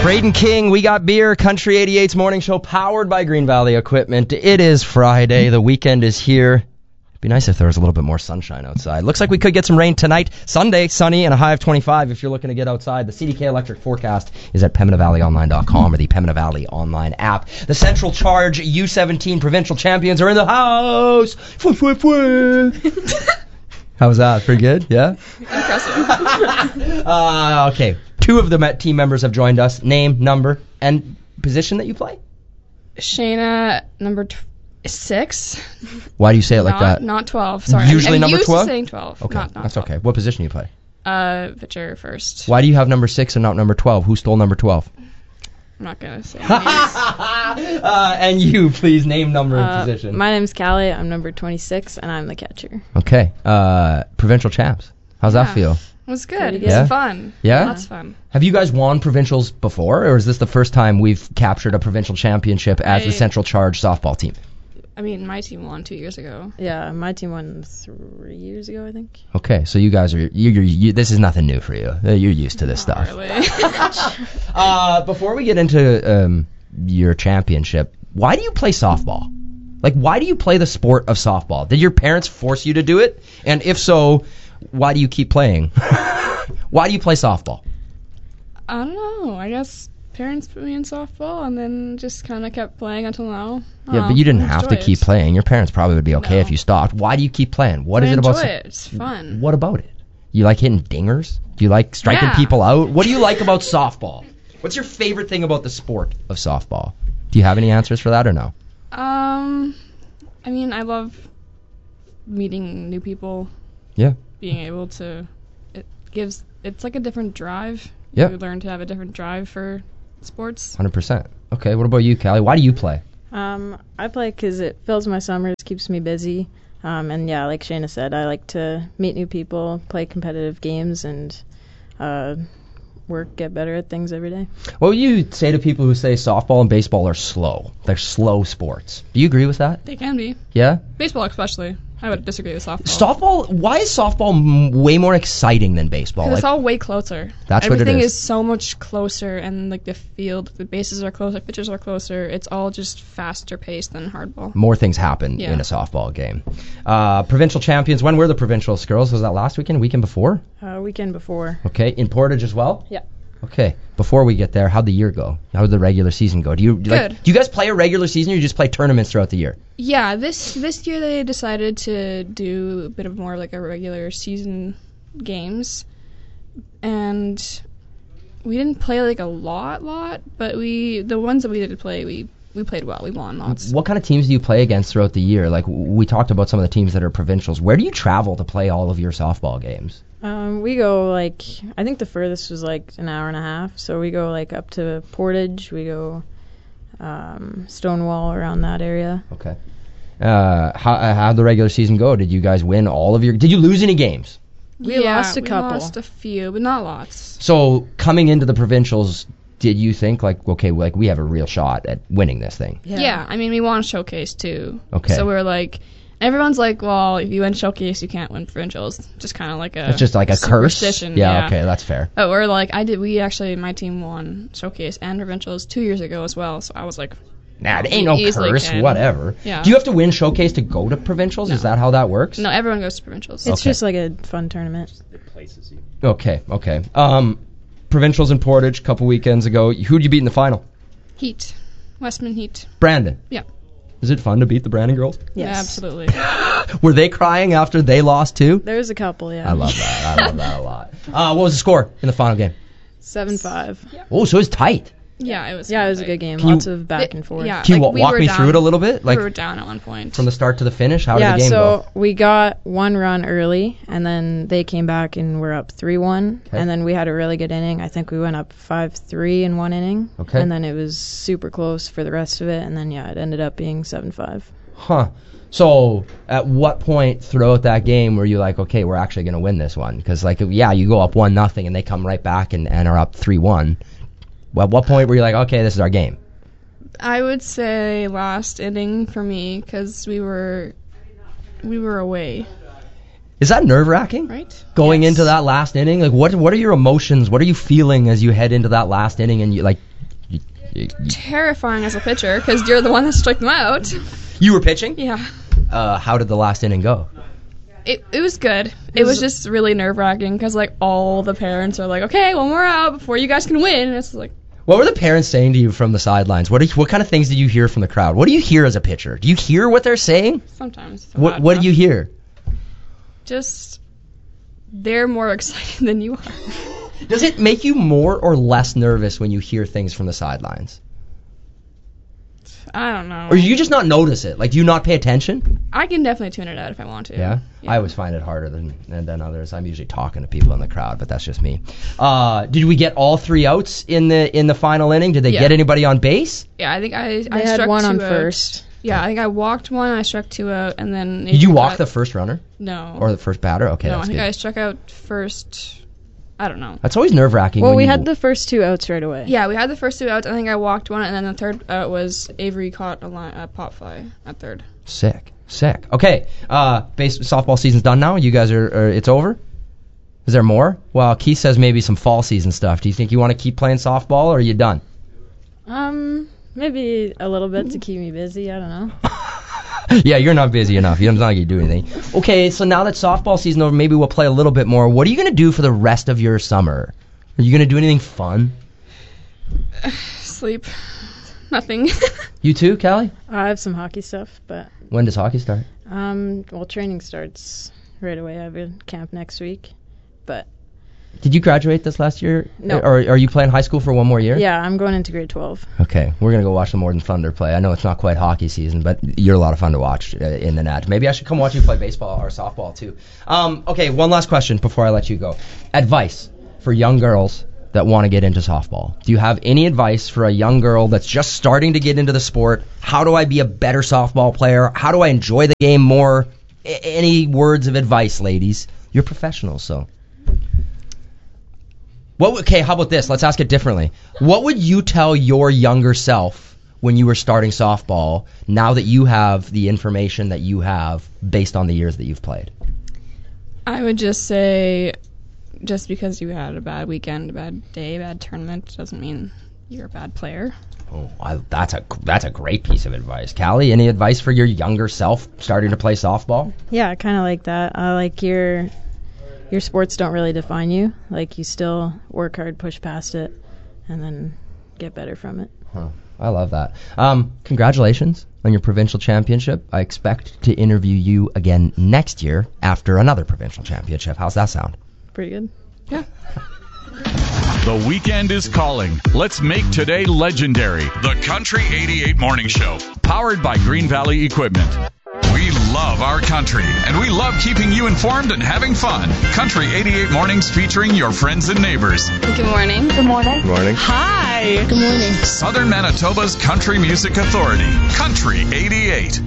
Braden King, We Got Beer, Country 88's morning show powered by Green Valley Equipment. It is Friday. The weekend is here. It'd be nice if there was a little bit more sunshine outside. Looks like we could get some rain tonight. Sunday, sunny and a high of 25 if you're looking to get outside. The CDK Electric forecast is at PembinaValleyOnline.com or the Pembina Valley Online app. The Central Charge U17 provincial champions are in the house. How was that? Pretty good? Yeah? Impressive. Okay. Two of the team members have joined us. Name, number, and position that you play. Shayna, number 6. Why do you say it like that? Not 12. Sorry. Usually I'm number used 12? to saying 12. Okay, not that's 12. okay. What position do you play? Pitcher first. Why do you have number 6 and not number 12? Who stole number 12? I'm not going to say names. And you, please, name, number, and position. My name's Callie. I'm number 26, and I'm the catcher. Okay. Provincial champs. How's that feel? It was good. Pretty It was good. fun. Yeah? Lots of fun. Have you guys won provincials before, or is this the first time we've captured a provincial championship as the Central Charge softball team? I mean, my team won 2 years ago. Yeah, my team won 3 years ago, I think. Okay, so you guys are you this is nothing new for you. You're used to this stuff. Really. Before we get into your championship, why do you play softball? Like, why do you play the sport of softball? Did your parents force you to do it? And if so, why do you keep playing? Why do you play softball? I don't know. I guess parents put me in softball and then just kind of kept playing until now. Yeah, but you didn't have to keep playing. Your parents probably would be okay if you stopped. Why do you keep playing? What is it about? I enjoy it. It's fun. What about it? You like hitting dingers? Do you like striking people out? What do you like about softball? What's your favorite thing about the sport of softball? Do you have any answers for that or no? I mean, I love meeting new people. Yeah. Being able to, it's like a different drive. Yeah. You learn to have a different drive for sports. 100%. Okay, what about you, Callie? Why do you play? I play because it fills my summers, keeps me busy. And yeah, like Shayna said, I like to meet new people, play competitive games, and get better at things every day. What would you say to people who say softball and baseball are slow? They're slow sports. Do you agree with that? They can be. Yeah? Baseball especially. I would disagree with softball. Softball, why is softball way more exciting than baseball? Because it's all way closer. That's what it is. Everything is so much closer, and like the field, the bases are closer, pitchers are closer. It's all just faster paced than hardball. More things happen in a softball game. Provincial champions, when were the provincials, girls? Was that last weekend, weekend before? Weekend before. Okay, in Portage as well? Yeah. Okay, before we get there, how'd the year go? How'd the regular season go? Do you guys play a regular season, or you just play tournaments throughout the year? Yeah, this year they decided to do a bit of more like a regular season games, and we didn't play like a lot, but the ones that we did play, we played well. We won lots. What kind of teams do you play against throughout the year? Like, we talked about some of the teams that are provincials. Where do you travel to play all of your softball games? We go I think the furthest was like an hour and a half. So we go like up to Portage. We go Stonewall, around that area. Okay. How'd the regular season go? Did you guys win all of your? Did you lose any games? We lost a couple. We lost a few, but not lots. So coming into the provincials, did you think we have a real shot at winning this thing? Yeah, I mean we won showcase too. Okay. So we were like. Everyone's like, well, if you win showcase, you can't win provincials. Just kind of like it's just like a curse. Yeah, okay, that's fair. But we're like, my team won showcase and provincials 2 years ago as well. So I was like, nah, it ain't no curse, whatever. Yeah. Do you have to win showcase to go to provincials? No. Is that how that works? No, everyone goes to provincials. It's just like a fun tournament. It places you. Okay. Provincials in Portage a couple weekends ago. Who'd you beat in the final? Heat. Westman Heat. Brandon. Yeah. Is it fun to beat the Brandon girls? Yes. Yeah, absolutely. Were they crying after they lost too? There was a couple, yeah. I love that a lot. What was the score in the final game? 7-5. Oh, so it was tight. Yeah, it was. Yeah, it was a good game. Lots of back and forth. Yeah, Can you walk me through it a little bit? We were down at one point. From the start to the finish, how did the game go? So we got one run early, and then they came back and we're up 3-1. Okay. And then we had a really good inning. I think we went up 5-3 in one inning. Okay. And then it was super close for the rest of it, and then it ended up being 7-5. Huh. So at what point throughout that game were you like, okay, we're actually going to win this one? Because you go up 1-0 and they come right back and are up 3-1. Well, at what point were you like, okay, this is our game? I would say last inning for me because we were away. Is that nerve-wracking? Right? Going into that last inning? Like, what are your emotions? What are you feeling as you head into that last inning and terrifying as a pitcher because you're the one that struck them out. You were pitching? Yeah. How did the last inning go? It was good. It was just really nerve-wracking because, like, all the parents are like, okay, one more out before you guys can win. And it's like... What were the parents saying to you from the sidelines? What kind of things did you hear from the crowd? What do you hear as a pitcher? Do you hear what they're saying? Sometimes. What do you hear? Just, they're more excited than you are. Does it make you more or less nervous when you hear things from the sidelines? I don't know. Or do you just not notice it? Like, do you not pay attention? I can definitely tune it out if I want to. Yeah? I always find it harder than others. I'm usually talking to people in the crowd, but that's just me. Did we get all 3 outs in the final inning? Did they get anybody on base? Yeah, I think I had struck one 2 on out. first. Yeah, I think I walked one, I struck 2 out, and then... Did you walk the first runner? No. Or the first batter? Okay, No, that's I think good. I struck out first... I don't know. That's always nerve-wracking. Well, we had the first 2 outs right away. Yeah, we had the first 2 outs. I think I walked one, and then the third out was Avery caught a pop fly at third. Sick. Okay, softball season's done now. You guys are it's over? Is there more? Well, Keith says maybe some fall season stuff. Do you think you want to keep playing softball, or are you done? Maybe a little bit to keep me busy. I don't know. Yeah, you're not busy enough. You don't like you do anything. Okay, so now that softball season over, maybe we'll play a little bit more. What are you going to do for the rest of your summer? Are you going to do anything fun? Sleep. Nothing. You too, Callie? I have some hockey stuff, but When does hockey start? well, training starts right away. I have a camp next week, but Did you graduate this last year? No. Or are you playing high school for one more year? yeah, I'm going into grade 12. Okay, we're going to go watch the Morden Thunder play. I know it's not quite hockey season, but you're a lot of fun to watch in the net. Maybe I should come watch you play baseball or softball too. Okay, one last question before I let you go. Advice for young girls that want to get into softball. Do you have any advice for a young girl that's just starting to get into the sport? How do I be a better softball player? How do I enjoy the game more? Any words of advice, ladies? You're professionals, so... Okay, how about this? Let's ask it differently. What would you tell your younger self when you were starting softball now that you have the information that you have based on the years that you've played? I would just say, just because you had a bad weekend, a bad day, bad tournament, doesn't mean you're a bad player. Oh, that's a great piece of advice. Callie, any advice for your younger self starting to play softball? Yeah, I kind of like that. I like your sports don't really define you. Like, you still work hard, push past it, and then get better from it. Huh. I love that. Congratulations on your provincial championship. I expect to interview you again next year after another provincial championship. How's that sound? Pretty good. Yeah. The weekend is calling. Let's make today legendary. The Country 88 Morning Show, powered by Green Valley Equipment. We love our country, and we love keeping you informed and having fun. Country 88 Mornings featuring your friends and neighbors. Good morning. Good morning. Good morning. Hi. Good morning. Southern Manitoba's Country Music Authority. Country 88.